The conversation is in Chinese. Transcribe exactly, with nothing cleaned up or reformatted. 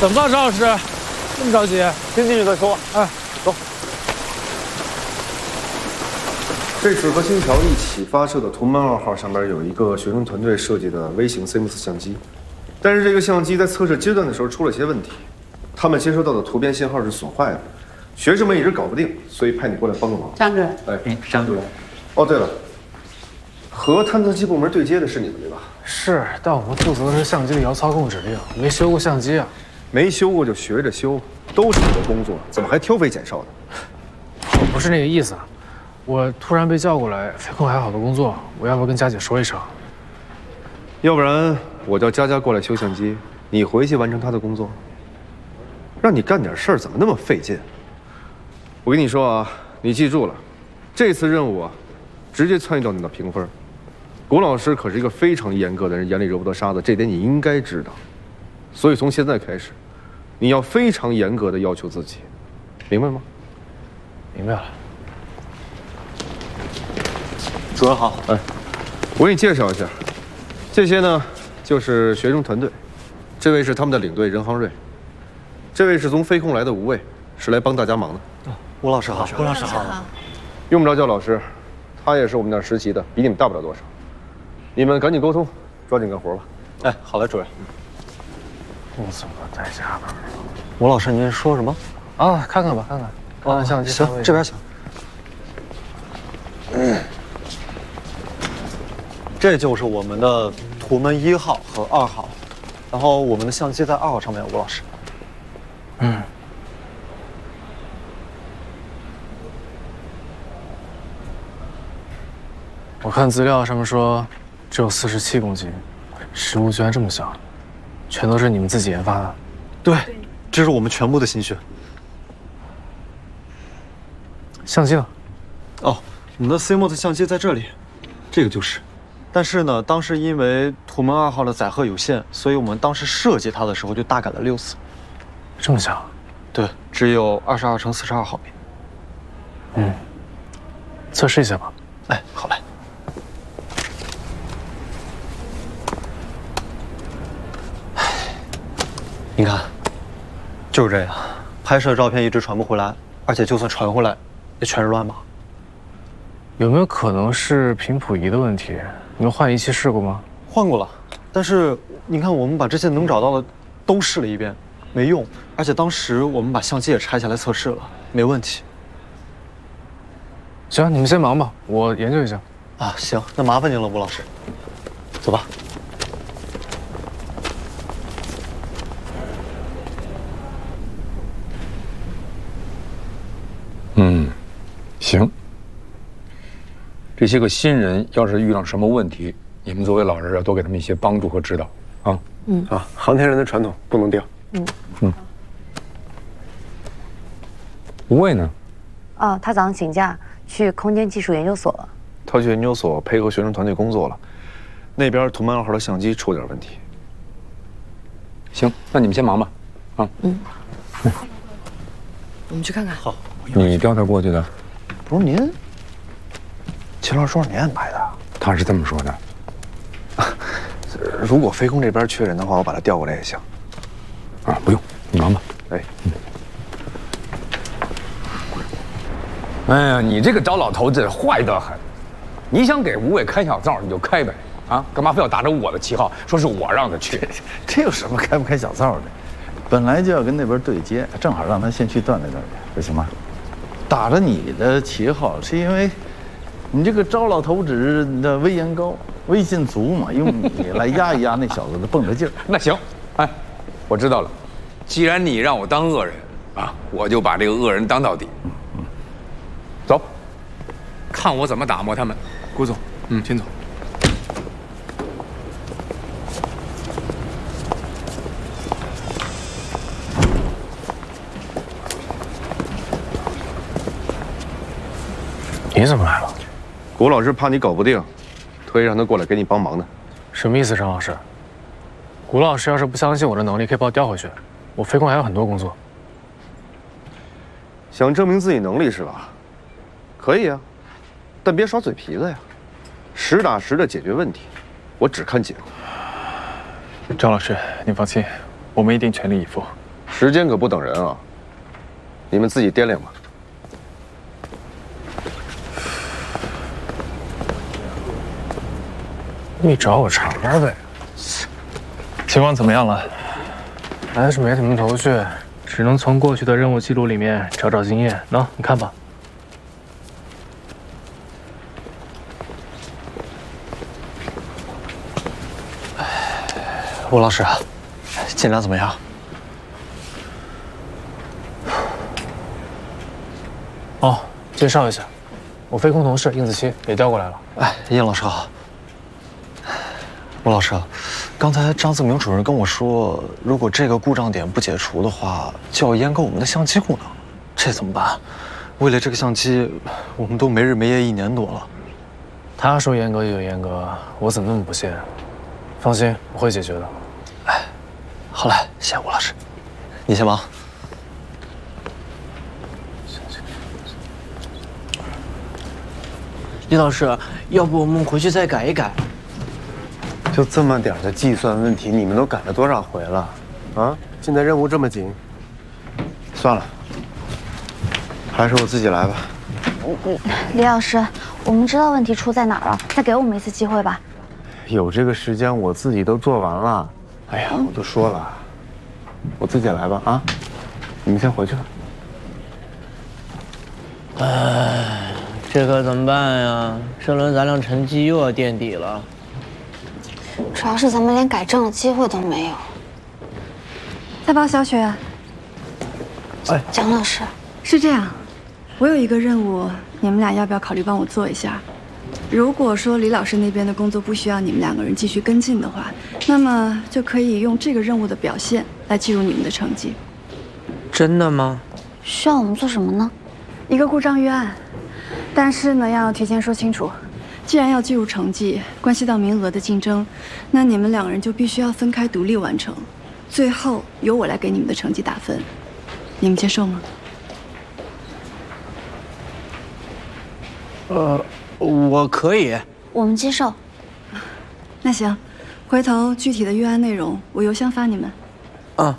怎么了，张老师？这么着急？ 先进去再说。哎，走。 这次和星桥一起发射的图门二号上边有一个学生团队设计的微型 C M O S 相机，但是这个相机在测试阶段的时候出了些问题，他们接收到的图片信号是损坏的，学生们一直搞不定，所以派你过来帮个忙。 张主任， 哎， 张主任。 哦，对了，和探测器部门对接的是你们对吧？ 是，但我们负责的是相机的遥操控指令，没修过相机啊。 没修过就学着修，都是你的工作，怎么还挑肥拣瘦的？ 我不是那个意思，我突然被叫过来，飞控还有好多工作，我要不要跟佳姐说一声？ 要不然我叫佳佳过来修相机，你回去完成她的工作。让你干点事儿怎么那么费劲？我跟你说啊，你记住了，这次任务啊，直接参与到你的评分。谷老师可是一个非常严格的人，眼里揉不得沙子，这点你应该知道。所以从现在开始，你要非常严格的要求自己，明白吗？ 明白了。 主任好。 哎，我给你介绍一下，这些呢就是学生团队，这位是他们的领队任航瑞，这位是从飞控来的吴卫，是来帮大家忙的。 吴老师好。 吴老师好。 用不着叫老师，他也是我们那儿实习的，比你们大不了多少。你们赶紧沟通，抓紧干活吧。 哎，好嘞，主任。 不怎么在家呢。 吴老师，您说什么？ 啊，看看吧，看看。看看相机。 行，这边行。嗯，这就是我们的图门一号和二号，然后我们的相机在二号上面，吴老师。 嗯。我看资料上面说，只有四十七公斤，食物居然这么小，全都是你们自己研发的。 对，这是我们全部的心血。 相机呢？ 哦，我们的 C M O S 相机在这里，这个就是。但是呢，当时因为图门二号的载荷有限，所以我们当时设计它的时候就大改了六次。 这么小？ 对，只有二十二乘四十二毫米。 嗯，测试一下吧。 哎，好嘞。你看，就是这样，拍摄照片一直传不回来，而且就算传回来，也全是乱码。 有没有可能是频谱仪的问题？你们换仪器试过吗？ 换过了，但是你看，我们把这些能找到的都试了一遍，没用。而且当时我们把相机也拆下来测试了，没问题。 行，你们先忙吧，我研究一下。 啊，行，那麻烦您了，吴老师。走吧。 嗯，行。这些个新人要是遇上什么问题，你们作为老人要多给他们一些帮助和指导啊。 嗯啊，航天人的传统不能掉。 嗯嗯。吴卫呢？ 哦，他早上请假去空间技术研究所了。 他去研究所配合学生团队工作了，那边图门二号的相机出点问题。 行，那你们先忙吧。啊。 嗯。 嗯我们去看看。 好。 你调他过去的？ 不是您，秦老师多少年安排的？ 他是这么说的。 如果飞控这边缺人的话，我把他调过来也行。 啊，不用，你忙吧。 哎， 嗯。哎呀，你这个糟老头子坏得很！你想给吴伟开小灶，你就开呗，啊，干嘛非要打着我的旗号，说是我让他去？ 这有什么开不开小灶的？本来就要跟那边对接，正好让他先去锻炼锻炼，不行吗？打着你的旗号，是因为你这个糟老头子的威严高、威信足嘛，用你来压一压那小子的蹦着劲儿。 那行，哎，我知道了。既然你让我当恶人啊，我就把这个恶人当到底。嗯，走，看我怎么打磨他们。 顾总，嗯，秦总。 你怎么来了？ 谷老师怕你搞不定，特意让他过来给你帮忙的。 什么意思，张老师？谷老师要是不相信我的能力，可以把我调回去。我飞控还有很多工作。 想证明自己能力是吧？可以啊，但别耍嘴皮子呀，实打实的解决问题。我只看结果。 张老师，您放心，我们一定全力以赴。 时间可不等人啊！你们自己掂量吧。 你找我茬呗？ 情况怎么样了？ 还是没什么头绪，只能从过去的任务记录里面找找经验。喏，你看吧。 吴老师，进展怎么样？ 哦，介绍一下，我飞空同事应子期也调过来了。 哎，叶老师好。吴老师，刚才张自明主任跟我说，如果这个故障点不解除的话，就要阉割我们的相机功能，这怎么办？为了这个相机，我们都没日没夜一年多了。 他说阉割就阉割，我怎么那么不屑？放心，我会解决的。 哎，好嘞，谢谢吴老师，你先忙。 李老师，要不我们回去再改一改？ 就这么点的计算问题，你们都改了多少回了？啊，现在任务这么紧，算了，还是我自己来吧。 李老师，我们知道问题出在哪儿了，再给我们一次机会吧。 有这个时间，我自己都做完了。哎呀，我都说了，我自己来吧。啊，你们先回去吧。 唉，这可怎么办呀？这轮咱俩成绩又要垫底了。 主要是咱们连改正的机会都没有。 再报小雪。 哎，蒋老师， 是这样，我有一个任务，你们俩要不要考虑帮我做一下？如果说李老师那边的工作不需要你们两个人继续跟进的话，那么就可以用这个任务的表现来记录你们的成绩。 真的吗？ 需要我们做什么呢？ 一个故障预案，但是呢要提前说清楚。既然要计入成绩，关系到名额的竞争，那你们两个人就必须要分开独立完成，最后由我来给你们的成绩打分，你们接受吗？ 呃，我可以。 我们接受。 那行，回头具体的预案内容我邮箱发你们。